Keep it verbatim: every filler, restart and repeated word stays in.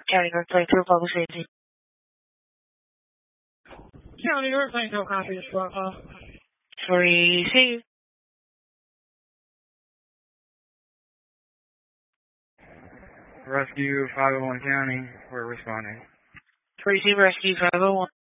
County North Plainfield Public Safety. County North Plainfield, copy this phone call. Receive. Rescue five oh one County, we're responding. Receive Rescue five oh one.